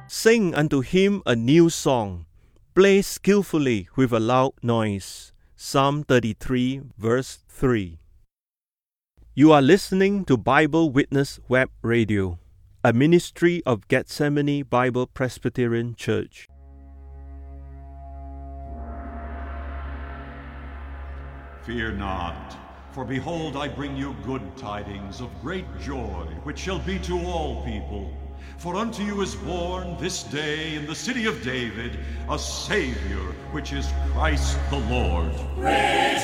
Sing unto him a new song. Play skillfully with a loud noise. Psalm 33, verse 3. You are listening to Bible Witness Web Radio, a ministry of Gethsemane Bible Presbyterian Church. Fear not, for behold, I bring you good tidings of great joy, which shall be to all people. For unto you is born this day in the city of David a Savior, which is Christ the Lord.